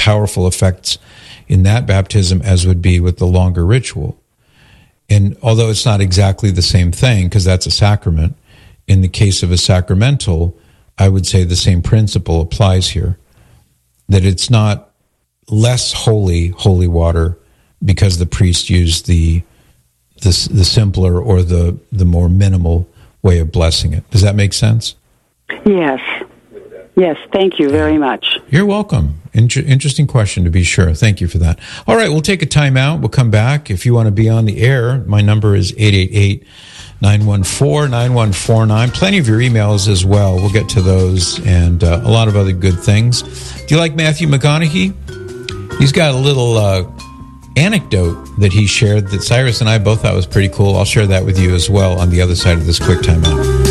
powerful effects in that baptism as would be with the longer ritual. And although it's not exactly the same thing, because that's a sacrament, in the case of a sacramental, I would say the same principle applies here, that it's not less holy water because the priest used the simpler or the more minimal way of blessing it. Does that make sense? Yes. Yes, thank you very much. You're welcome. Interesting question, to be sure. Thank you for that. All right, we'll take a time out. We'll come back. If you want to be on the air, my number is 888-914-9149. Plenty of your emails as well. We'll get to those and a lot of other good things. Do you like Matthew McConaughey? He's got a little anecdote that he shared that Cyrus and I both thought was pretty cool. I'll share that with you as well on the other side of this quick time out.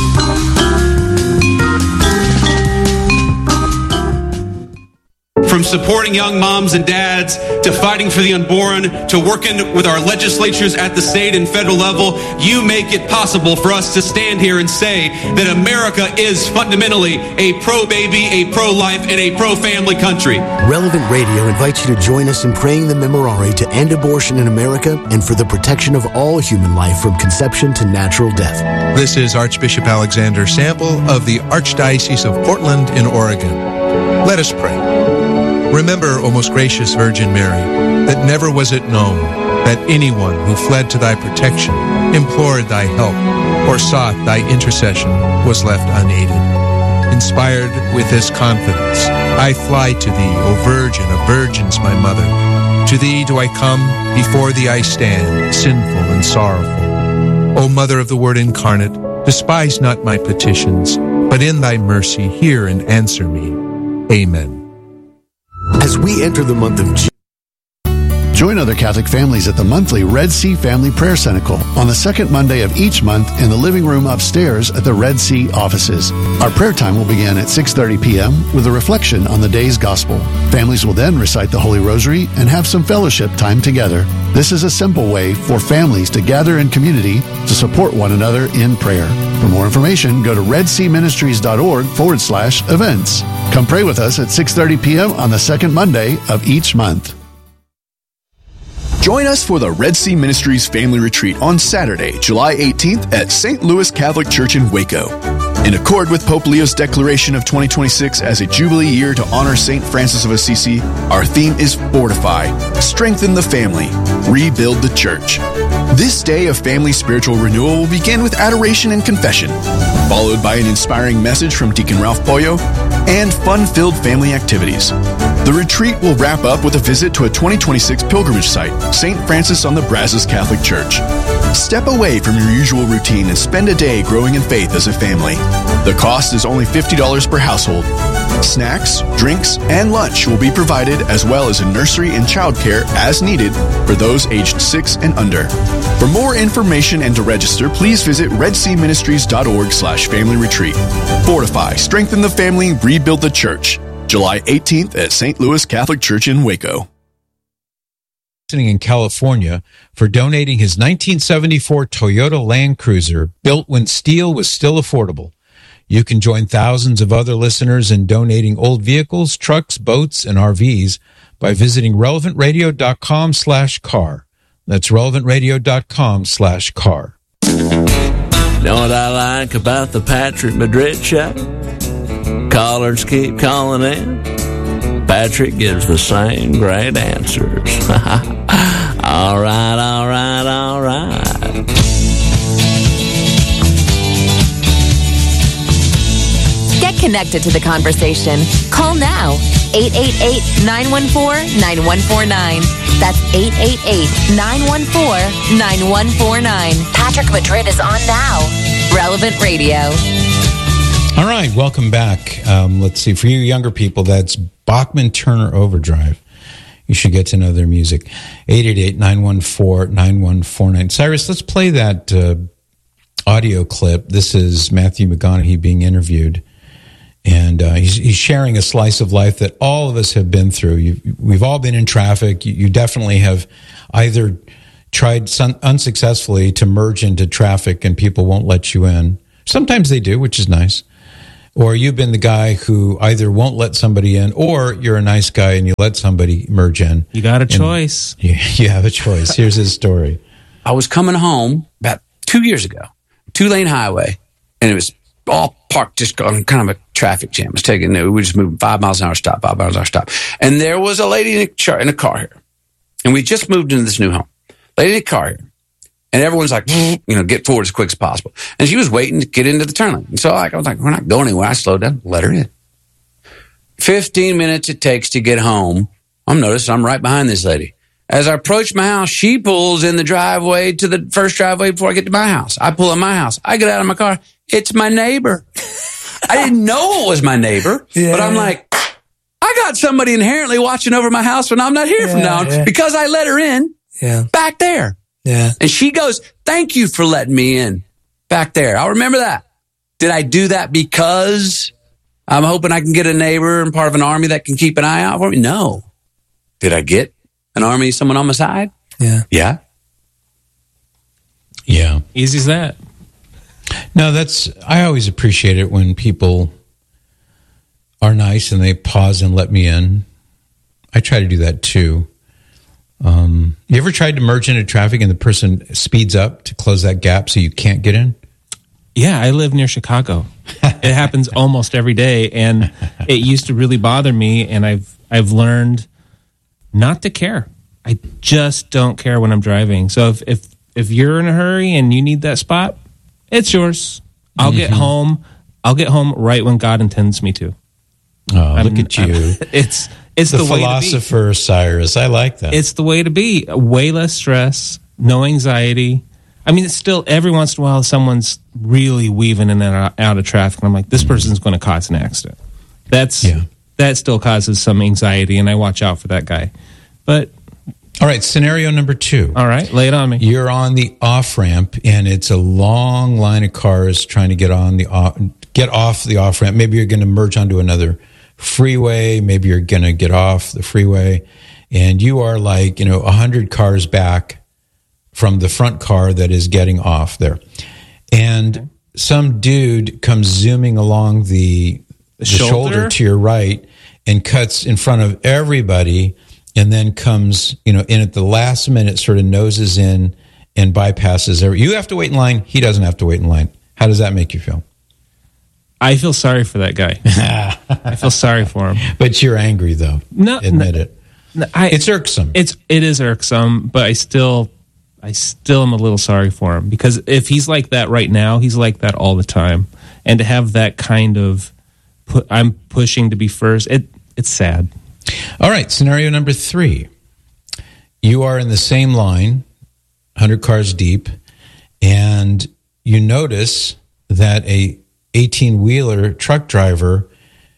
From supporting young moms and dads, to fighting for the unborn, to working with our legislatures at the state and federal level, you make it possible for us to stand here and say that America is fundamentally a pro-baby, a pro-life, and a pro-family country. Relevant Radio invites you to join us in praying the Memorare to end abortion in America and for the protection of all human life from conception to natural death. This is Archbishop Alexander Sample of the Archdiocese of Portland in Oregon. Let us pray. Remember, O most gracious Virgin Mary, that never was it known that anyone who fled to thy protection, implored thy help, or sought thy intercession was left unaided. Inspired with this confidence, I fly to thee, O Virgin of Virgins, my Mother. To thee do I come, before thee I stand, sinful and sorrowful. O Mother of the Word incarnate, despise not my petitions, but in thy mercy hear and answer me. Amen. As we enter the month of June, join other Catholic families at the monthly Red Sea Family Prayer Cenacle on the second Monday of each month in the living room upstairs at the Red Sea offices. Our prayer time will begin at 6:30 p.m. with a reflection on the day's gospel. Families will then recite the Holy Rosary and have some fellowship time together. This is a simple way for families to gather in community to support one another in prayer. For more information, go to redseaministries.org/events. Come pray with us at 6:30 p.m. on the second Monday of each month. Join us for the Red Sea Ministries Family Retreat on Saturday, July 18th at St. Louis Catholic Church in Waco. In accord with Pope Leo's declaration of 2026 as a Jubilee year to honor St. Francis of Assisi, our theme is Fortify, Strengthen the Family, Rebuild the Church. This day of family spiritual renewal will begin with adoration and confession, followed by an inspiring message from Deacon Ralph Pollo and fun-filled family activities. The retreat will wrap up with a visit to a 2026 pilgrimage site, St. Francis on the Brazos Catholic Church. Step away from your usual routine and spend a day growing in faith as a family. The cost is only $50 per household. Snacks, drinks, and lunch will be provided, as well as a nursery and childcare as needed for those aged 6 and under. For more information and to register, please visit redseaministries.org/family retreat. Fortify, strengthen the family, rebuild the church. July 18th at St. Louis Catholic Church in Waco. In California for donating his 1974 Toyota Land Cruiser, built when steel was still affordable. You can join thousands of other listeners in donating old vehicles, trucks, boats, and RVs by visiting relevantradio.com/car. That's relevantradio.com/car. Know what I like about the Patrick Madrid show? Callers keep calling in. Patrick gives the same great answers. All right, all right, all right. Get connected to the conversation. Call now. 888-914-9149. That's 888-914-9149. Patrick Madrid is on now. Relevant Radio. All right, welcome back. Let's see. For you younger people, that's Bachman Turner Overdrive. You should get to know their music. 888-914-9149. Cyrus, let's play that audio clip. This is Matthew McConaughey being interviewed. And he's sharing a slice of life that all of us have been through. We've all been in traffic. You definitely have either tried unsuccessfully to merge into traffic and people won't let you in. Sometimes they do, which is nice. Or you've been the guy who either won't let somebody in, or you're a nice guy and you let somebody merge in. You got a choice. You have a choice. Here's his story. I was coming home about 2 years ago, 2-lane highway, and it was all parked just on kind of a traffic jam. We were just moving 5 miles an hour stop, 5 miles an hour stop. And there was a lady in a car here. And we just moved into this new home. Lady in a car here. And everyone's like, get forward as quick as possible. And she was waiting to get into the turn lane. And so I was like, we're not going anywhere. I slowed down, let her in. 15 minutes it takes to get home. I'm noticing I'm right behind this lady. As I approach my house, she pulls in the driveway to the first driveway before I get to my house. I pull in my house. I get out of my car. It's my neighbor. I didn't know it was my neighbor, but I'm like, I got somebody inherently watching over my house when I'm not here from now on because I let her in back there. Yeah. And she goes, thank you for letting me in back there. I'll remember that. Did I do that because I'm hoping I can get a neighbor and part of an army that can keep an eye out for me? No. Did I get an army, someone on my side? Yeah. Yeah. Yeah. Easy as that. No, I always appreciate it when people are nice and they pause and let me in. I try to do that too. You ever tried to merge into traffic and the person speeds up to close that gap so you can't get in? Yeah, I live near Chicago. It happens almost every day, and it used to really bother me, and I've learned not to care. I just don't care when I'm driving. So if you're in a hurry and you need that spot, it's yours. I'll get home. I'll get home right when God intends me to. Oh, look at you. It's the way to be. Philosopher Cyrus. I like that. It's the way to be. Way less stress, no anxiety. I mean, it's still every once in a while someone's really weaving in and out of traffic, and I'm like, this person's going to cause an accident. That still causes some anxiety, and I watch out for that guy. But all right, scenario number 2. All right, lay it on me. You're on the off ramp, and it's a long line of cars trying to get off the off ramp. Maybe you're going to merge onto another freeway. Maybe you're going to get off the freeway, and you are 100 cars back from the front car that is getting off there. And some dude comes zooming along the shoulder to your right and cuts in front of everybody, and then comes, in at the last minute, sort of noses in and bypasses every. You have to wait in line. He doesn't have to wait in line. How does that make you feel? I feel sorry for that guy. I feel sorry for him. But you're angry, though. No, admit it. It's irksome. It is irksome, but I still am a little sorry for him, because if he's like that right now, he's like that all the time. And to have that kind of, I'm pushing to be first, it's sad. All right, scenario number 3. You are in the same line, 100 cars deep, and you notice that a 18-wheeler truck driver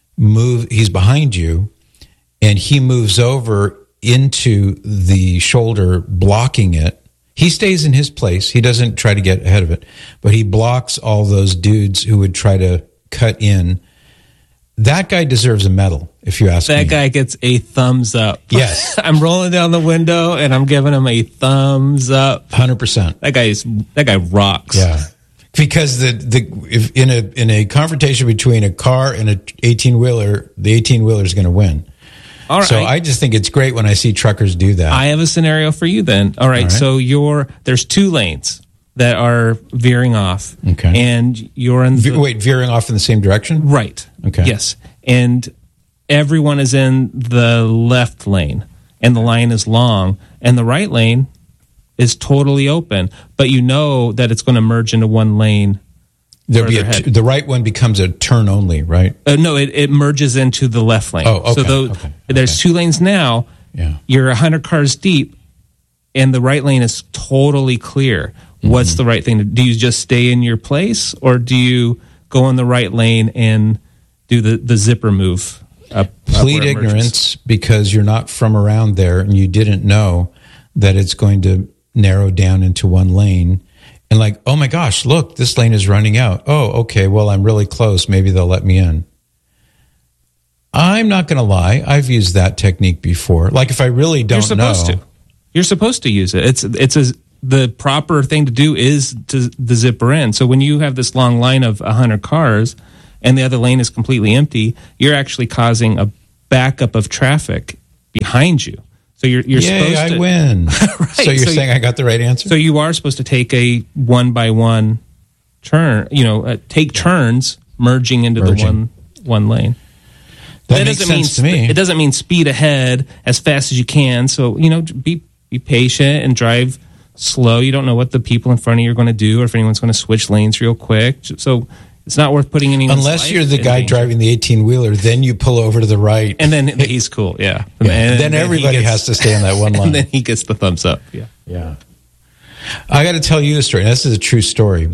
he's behind you, and he moves over into the shoulder, blocking it. He stays in his place. He doesn't try to get ahead of it, but he blocks all those dudes who would try to cut in. That guy deserves a medal, if you ask me. That guy gets a thumbs up. Yes. I'm rolling down the window and I'm giving him a thumbs up. 100%. That guy rocks. Yeah. Because if in a confrontation between a car and an 18-wheeler, the 18-wheeler is going to win. All right. So I just think it's great when I see truckers do that. I have a scenario for you then. All right. So there's 2 lanes that are veering off. Okay. And you're in veering off in the same direction? Right. Okay. Yes. And everyone is in the left lane, and the line is long, and the right lane is totally open, but you know that it's going to merge into one lane. The right one becomes a turn only, right? No, it merges into the left lane. Oh, okay. So there's 2 lanes now. Yeah. You're 100 cars deep, and the right lane is totally clear. Mm-hmm. What's the right thing to do? Do you just stay in your place, or do you go in the right lane and do the zipper move? Plead ignorance, because you're not from around there and you didn't know that it's going to narrow down into one lane. And oh my gosh, look, this lane is running out. Oh, okay, well, I'm really close. Maybe they'll let me in. I'm not going to lie. I've used that technique before. If I really don't know. You're supposed to use it. The proper thing to do is to the zipper in. So when you have this long line of 100 cars and the other lane is completely empty, you're actually causing a backup of traffic behind you. So you're supposed to... I win. Right. So you're saying I got the right answer? So you are supposed to take a one-by-one turn, take turns merging into the one lane. That makes sense to me. It doesn't mean speed ahead as fast as you can. So, be patient and drive slow. You don't know what the people in front of you are going to do or if anyone's going to switch lanes real quick. So it's not worth putting anyone's Unless life you're the in guy danger. driving the 18-wheeler, then you pull over to the right. And then he's cool, yeah. And then everybody has to stay on that one line. And then he gets the thumbs up, yeah. Yeah. I got to tell you a story. This is a true story.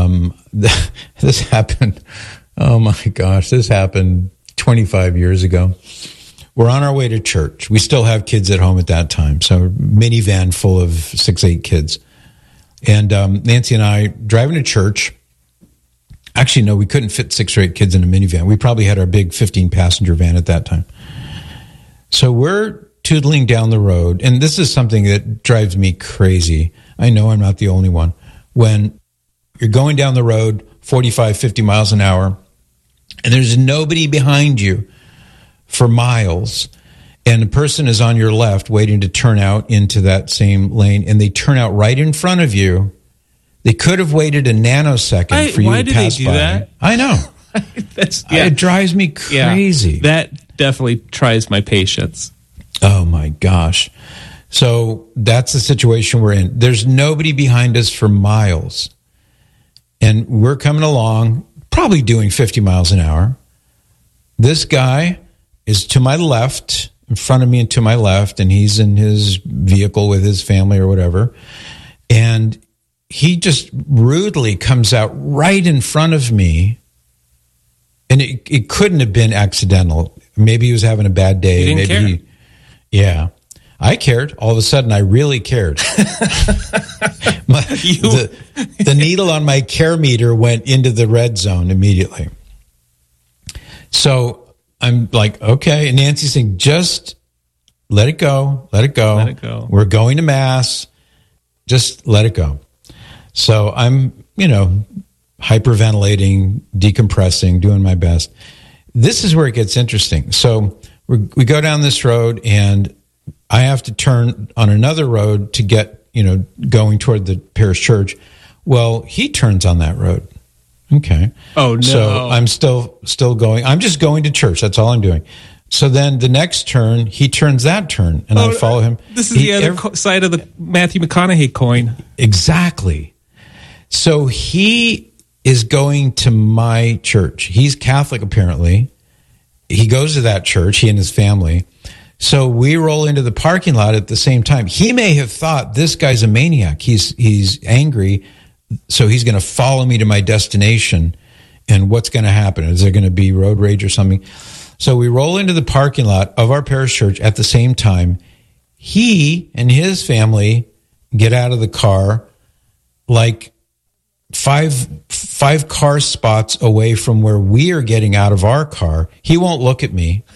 This happened, oh my gosh, this happened 25 years ago. We're on our way to church. We still have kids at home at that time. So minivan full of 6-8 kids. And Nancy and I driving to church. Actually, no, we couldn't fit 6 or 8 kids in a minivan. We probably had our big 15-passenger van at that time. So we're tootling down the road. And this is something that drives me crazy. I know I'm not the only one. When you're going down the road 45, 50 miles an hour, and there's nobody behind you for miles, and the person is on your left waiting to turn out into that same lane, and they turn out right in front of you. They could have waited a nanosecond for you to pass by. Why do they do that? I know. It drives me crazy. Yeah, that definitely tries my patience. Oh, my gosh. So that's the situation we're in. There's nobody behind us for miles. And we're coming along, probably doing 50 miles an hour. This guy is to my left, in front of me and to my left, and he's in his vehicle with his family or whatever. And he just rudely comes out right in front of me. And it couldn't have been accidental. Maybe he was having a bad day. He didn't care. Yeah. I cared. All of a sudden, I really cared. The needle on my care meter went into the red zone immediately. So I'm like, okay. And Nancy's saying, just let it go. Let it go. Let it go. We're going to Mass. Just let it go. So I'm, hyperventilating, decompressing, doing my best. This is where it gets interesting. So we go down this road, and I have to turn on another road to get, going toward the parish church. Well, he turns on that road. Okay. Oh, no. So I'm still going. I'm just going to church. That's all I'm doing. So then the next turn, he turns that turn, and I follow him. This is the other side of the Matthew McConaughey coin. Exactly. So he is going to my church. He's Catholic, apparently. He goes to that church, he and his family. So we roll into the parking lot at the same time. He may have thought, this guy's a maniac. He's angry, so he's going to follow me to my destination. And what's going to happen? Is there going to be road rage or something? So we roll into the parking lot of our parish church at the same time. He and his family get out of the car like five car spots away from where we are getting out of our car. He won't look at me.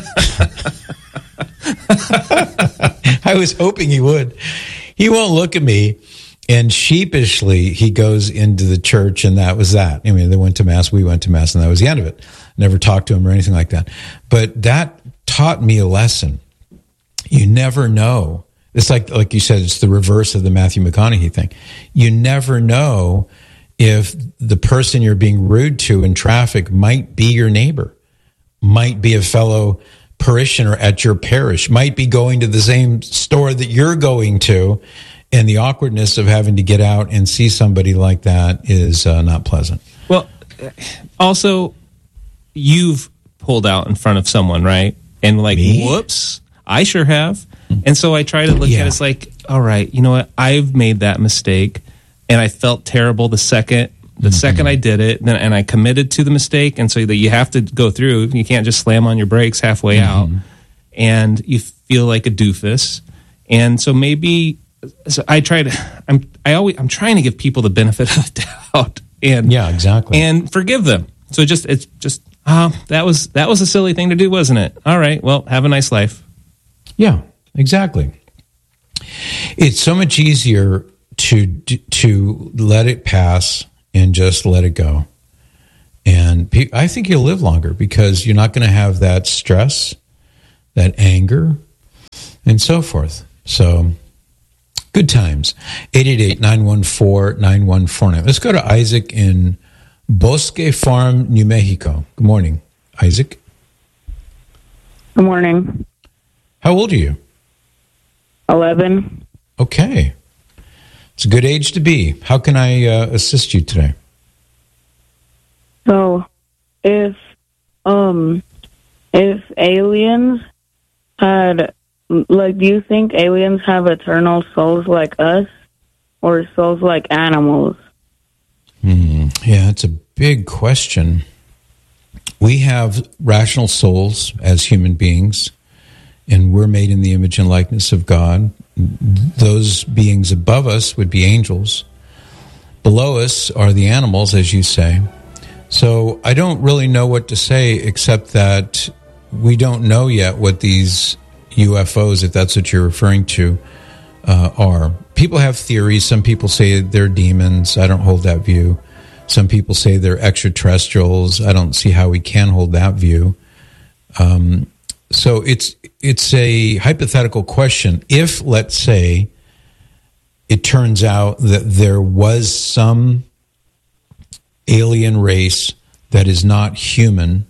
I was hoping he would. He won't look at me. And sheepishly, he goes into the church, and that was that. I mean, they went to Mass, we went to Mass, and that was the end of it. Never talked to him or anything like that. But that taught me a lesson. You never know. It's like you said, it's the reverse of the Matthew McConaughey thing. You never know if the person you're being rude to in traffic might be your neighbor, might be a fellow parishioner at your parish, might be going to the same store that you're going to, and the awkwardness of having to get out and see somebody like that is not pleasant. Well, also, you've pulled out in front of someone, right? And like, Me? Whoops, I sure have. And so I try to look at it as like, all right, you know what? I've made that mistake, and I felt terrible the second I did it, and I committed to the mistake, and so that you have to go through. You can't just slam on your brakes halfway out, and you feel like a doofus. And so maybe, so I try to. I'm trying to give people the benefit of the doubt, and yeah, exactly, and forgive them. So it's just that was a silly thing to do, wasn't it? All right, well, have a nice life. Yeah, exactly. It's so much easier to let it pass and just let it go. And I think you'll live longer because you're not going to have that stress, that anger, and so forth. So, good times. 888-914-9149. Let's go to Isaac in Bosque Farm, New Mexico. Good morning, Isaac. Good morning. How old are you? 11. Okay. It's a good age to be. How can I assist you today? So, if aliens had, like, do you think aliens have eternal souls like us, or souls like animals? Yeah, it's a big question. We have rational souls as human beings, and we're made in the image and likeness of God. Those beings above us would be angels. Below us are the animals, as you say. So I don't really know what to say, except that we don't know yet what these UFOs, if that's what you're referring to, are. People have theories. Some people say they're demons. I don't hold that view. Some people say they're extraterrestrials. I don't see how we can hold that view. So it's a hypothetical question. If, let's say, it turns out that there was some alien race that is not human,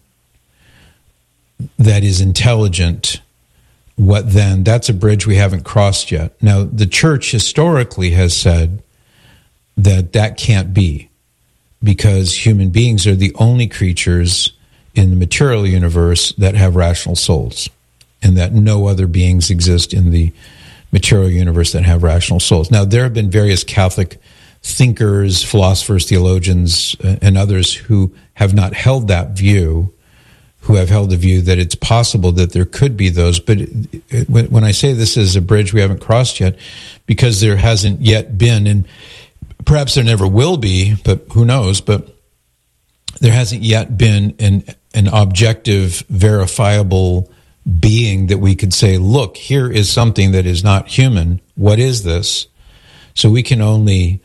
that is intelligent, what then? That's a bridge we haven't crossed yet. Now, the church historically has said that that can't be, because human beings are the only creatures in the material universe that have rational souls, and that no other beings exist in the material universe that have rational souls. Now, there have been various Catholic thinkers, philosophers, theologians, and others who have not held that view, who have held the view that it's possible that there could be those. But when I say this is a bridge we haven't crossed yet, because there hasn't yet been, and perhaps there never will be, but who knows, but there hasn't yet been an objective, verifiable being that we could say, look, here is something that is not human. What is this? So we can only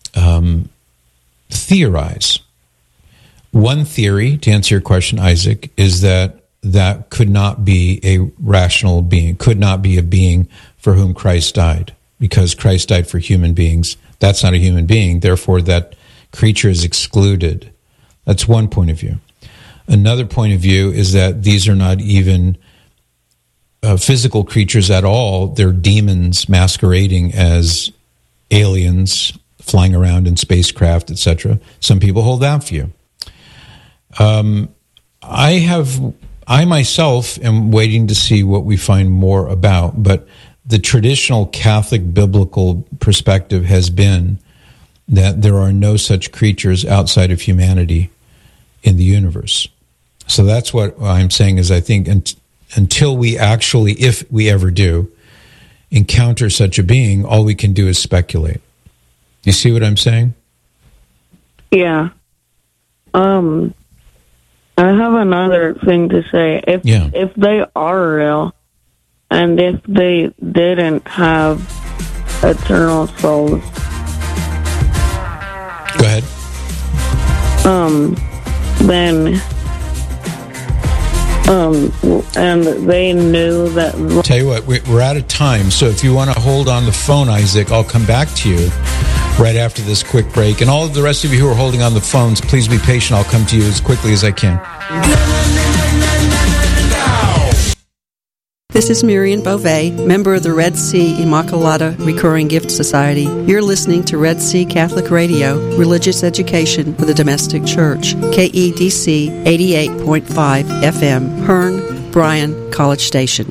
theorize. One theory, to answer your question, Isaac, is that that could not be a rational being, could not be a being for whom Christ died, because Christ died for human beings. That's not a human being. Therefore, that creature is excluded. That's one point of view. Another point of view is that these are not even physical creatures at all. They're demons masquerading as aliens, flying around in spacecraft, etc. Some people hold that view. I myself am waiting to see what we find more about, but the traditional Catholic biblical perspective has been that there are no such creatures outside of humanity in the universe. So that's what I'm saying is I think until we actually, if we ever do, encounter such a being, all we can do is speculate. You see what I'm saying? Yeah. I have another thing to say. If they are real, and if they didn't have eternal souls, go ahead. Then, and they knew that. Tell you what, we're out of time. So if you want to hold on the phone, Isaac, I'll come back to you right after this quick break. And all of the rest of you who are holding on the phones, please be patient. I'll come to you as quickly as I can. This is Miriam Beauvais, member of the Red Sea Immaculata Recurring Gift Society. You're listening to Red Sea Catholic Radio, religious education for the domestic church. KEDC 88.5 FM, Hearn, Bryan, College Station.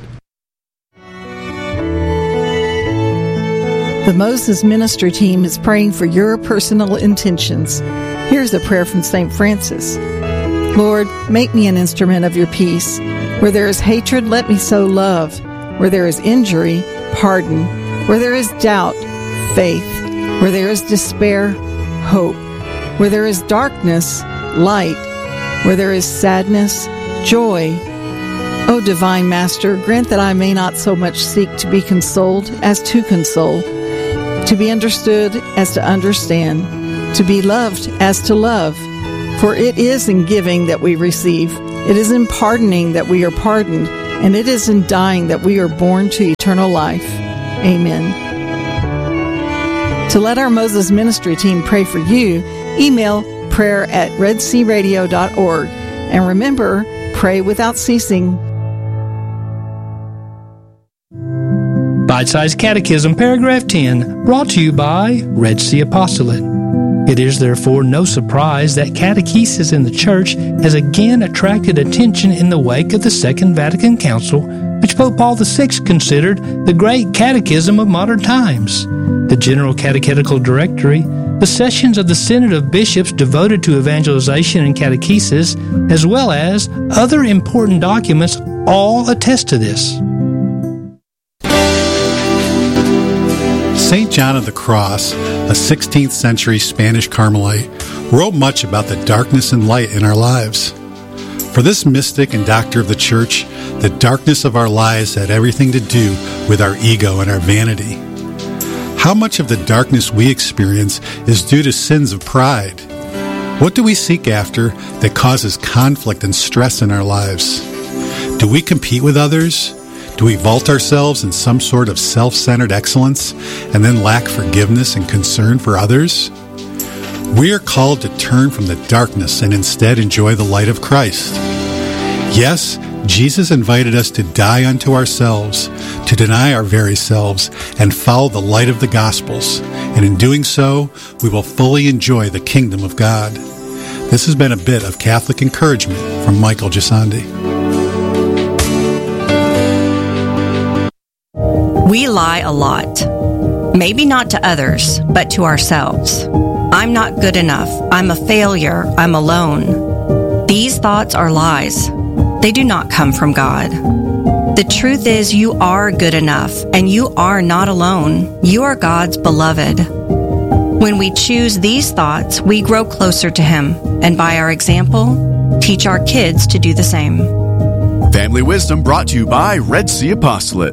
The Moses Ministry Team is praying for your personal intentions. Here's a prayer from St. Francis. Lord, make me an instrument of your peace. Where there is hatred, let me sow love. Where there is injury, pardon. Where there is doubt, faith. Where there is despair, hope. Where there is darkness, light. Where there is sadness, joy. O Divine Master, grant that I may not so much seek to be consoled as to console, to be understood as to understand, to be loved as to love, For it is in giving that we receive, it is in pardoning that we are pardoned, and it is in dying that we are born to eternal life. Amen. To let our Moses Ministry team pray for you, email prayer@redsearadio.org. And remember, pray without ceasing. Bite-Sized Catechism, Paragraph 10, brought to you by Red Sea Apostolate. It is therefore no surprise that catechesis in the Church has again attracted attention in the wake of the Second Vatican Council, which Pope Paul VI considered the great catechism of modern times. The General Catechetical Directory, the sessions of the Synod of Bishops devoted to evangelization and catechesis, as well as other important documents, all attest to this. St. John of the Cross, a 16th century Spanish Carmelite, wrote much about the darkness and light in our lives. For this mystic and doctor of the Church, the darkness of our lives had everything to do with our ego and our vanity. How much of the darkness we experience is due to sins of pride? What do we seek after that causes conflict and stress in our lives? Do we compete with others? Do we vault ourselves in some sort of self-centered excellence and then lack forgiveness and concern for others? We are called to turn from the darkness and instead enjoy the light of Christ. Yes, Jesus invited us to die unto ourselves, to deny our very selves, and follow the light of the Gospels. And in doing so, we will fully enjoy the kingdom of God. This has been a bit of Catholic encouragement from Michael Gisandi. We lie a lot. Maybe not to others, but to ourselves. I'm not good enough. I'm a failure. I'm alone. These thoughts are lies. They do not come from God. The truth is, you are good enough, and you are not alone. You are God's beloved. When we choose these thoughts, we grow closer to Him, and by our example, teach our kids to do the same. Family Wisdom brought to you by Red Sea Apostolate.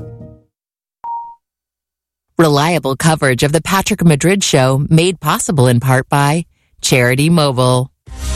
Reliable coverage of the Patrick Madrid Show, made possible in part by Charity Mobile.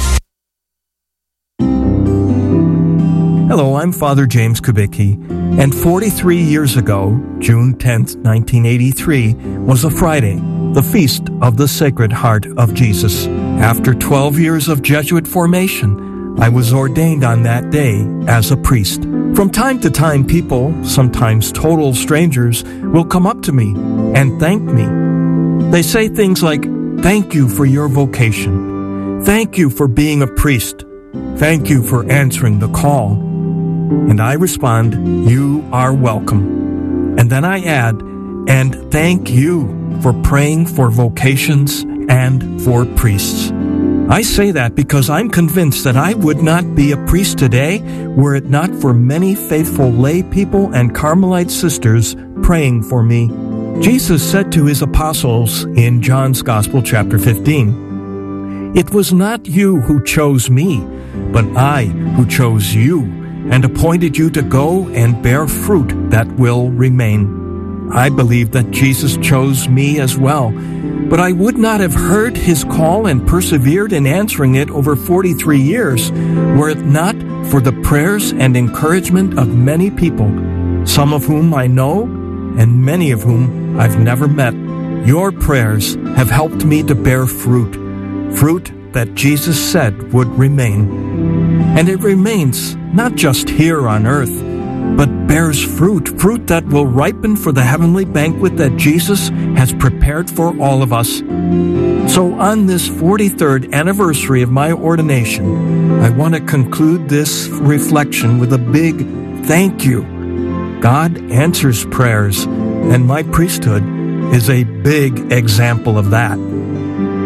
Hello, I'm Father James Kubicki, and 43 years ago, June 10th, 1983, was a Friday, the feast of the Sacred Heart of Jesus. After 12 years of Jesuit formation, I was ordained on that day as a priest. From time to time, people, sometimes total strangers, will come up to me and thank me. They say things like, "Thank you for your vocation. Thank you for being a priest. Thank you for answering the call." And I respond, "You are welcome." And then I add, "And thank you for praying for vocations and for priests." I say that because I'm convinced that I would not be a priest today were it not for many faithful lay people and Carmelite sisters praying for me. Jesus said to his apostles in John's Gospel, chapter 15, "It was not you who chose me, but I who chose you and appointed you to go and bear fruit that will remain." I believe that Jesus chose me as well, but I would not have heard his call and persevered in answering it over 43 years were it not for the prayers and encouragement of many people, some of whom I know and many of whom I've never met. Your prayers have helped me to bear fruit that Jesus said would remain. And it remains not just here on earth, but bears fruit that will ripen for the heavenly banquet that Jesus has prepared for all of us. So on this 43rd anniversary of my ordination, I want to conclude this reflection with a big thank you. God answers prayers, and my priesthood is a big example of that.